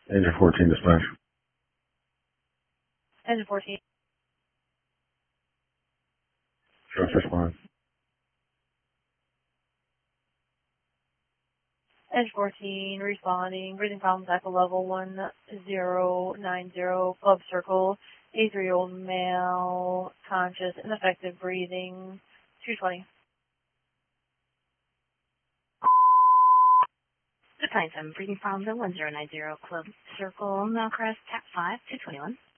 Engine 14 dispatch. Engine 14. Trust response. Engine 14 responding. Breathing problems echo level 1090. Club circle. 83-year-old male. Conscious. Ineffective breathing. 220. Good 7, breathing problems at 1090, Club Circle, Melcrest, Tap 5, 221.